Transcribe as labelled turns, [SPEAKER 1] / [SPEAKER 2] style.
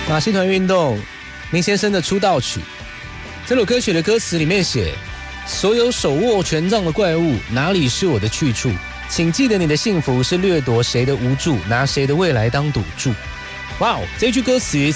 [SPEAKER 1] 马戏团运动，林先生的出道曲。这首歌曲的歌词里面写：所有手握权杖的怪物，哪里是我的去处？请记得你的幸福是掠夺谁的无助，拿谁的未来当赌注。哇哦，这句歌词